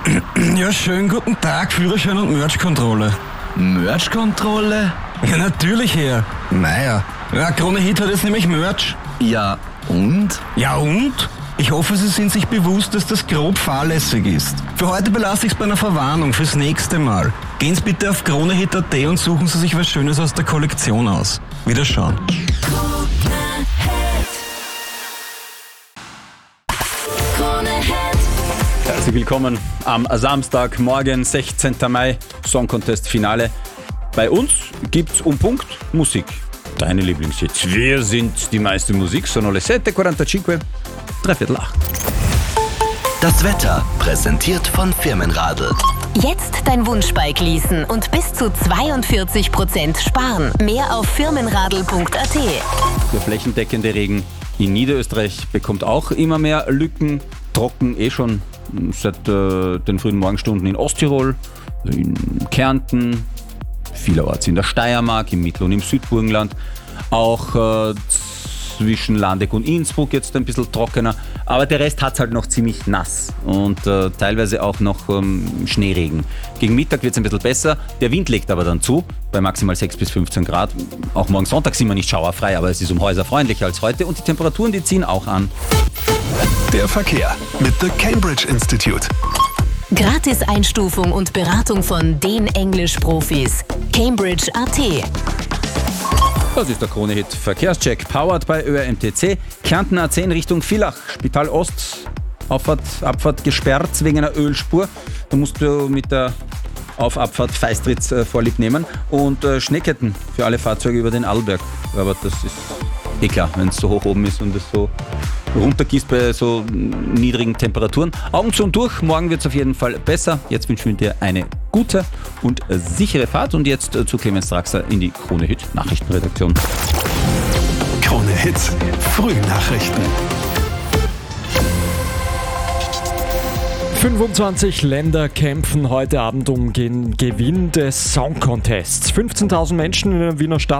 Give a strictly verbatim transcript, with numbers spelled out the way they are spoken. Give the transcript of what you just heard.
Ja, schönen guten Tag, Führerschein und Merch-Kontrolle. Merch-Kontrolle? Ja, natürlich, Herr. Naja, ja, Krone Hit hat jetzt nämlich Merch. Ja, und? Ja, und? Ich hoffe, Sie sind sich bewusst, dass das grob fahrlässig ist. Für heute belasse ich es bei einer Verwarnung fürs nächste Mal. Gehen Sie bitte auf kronehit punkt at und suchen Sie sich was Schönes aus der Kollektion aus. Wiederschauen. Herzlich willkommen am Samstagmorgen, sechzehnten Mai, Song Contest Finale. Bei uns gibt's um Punkt Musik. Deine Lieblingshits. Wir sind die meiste Musik. Sono le sette e quarantacinque, dreiviertel acht. Das Wetter präsentiert von Firmenradl. Jetzt dein Wunschbike leasen und bis zu zweiundvierzig Prozent sparen. Mehr auf firmenradl punkt at. Der flächendeckende Regen in Niederösterreich bekommt auch immer mehr Lücken. Trocken eh schon seit äh, den frühen Morgenstunden in Osttirol, in Kärnten, vielerorts in der Steiermark, im Mittel- und im Südburgenland. Auch äh, zwischen Landeck und Innsbruck jetzt ein bisschen trockener. Aber der Rest hat es halt noch ziemlich nass und äh, teilweise auch noch ähm, Schneeregen. Gegen Mittag wird es ein bisschen besser. Der Wind legt aber dann zu, bei maximal sechs bis fünfzehn Grad. Auch morgen Sonntag sind wir nicht schauerfrei, aber es ist um Häuser freundlicher als heute. Und die Temperaturen, die ziehen auch an. Der Verkehr mit The Cambridge Institute. Gratis-Einstufung und Beratung von den Englisch-Profis. Cambridge punkt at. Das ist der Krone-Hit Verkehrscheck, powered by Ö R M T C. Kärnten A zehn Richtung Villach, Spital Ost, Auffahrt, Abfahrt gesperrt wegen einer Ölspur. Da musst du mit der Auf-Abfahrt Feistritz äh, Vorlieb nehmen. Und äh, Schneeketten für alle Fahrzeuge über den Adelberg. Aber das ist eh klar, wenn es so hoch oben ist und es so runtergießt bei so niedrigen Temperaturen. Augen zu und durch, morgen wird es auf jeden Fall besser. Jetzt wünschen wir dir eine gute und sichere Fahrt. Und jetzt zu Clemens Draxler in die Krone Hit Nachrichtenredaktion. Krone Hits, Frühnachrichten. fünfundzwanzig Länder kämpfen heute Abend um den Gewinn des Song Contests. fünfzehntausend Menschen in der Wiener Stadt